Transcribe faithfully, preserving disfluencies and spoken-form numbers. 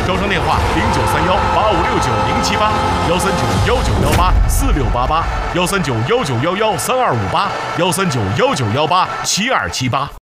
招商电话零九三幺八五六九零七八，幺三九幺九幺八四六八八，幺三九幺九幺幺三二五八，幺三九幺九幺八七二七八。